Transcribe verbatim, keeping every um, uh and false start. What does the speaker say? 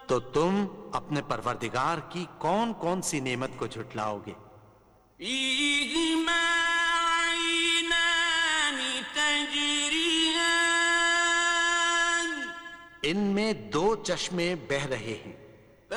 तो तुम अपने परवरदिगार की कौन कौन सी नेमत को झुटलाओगे? इनमें दो चश्मे बह रहे हैं।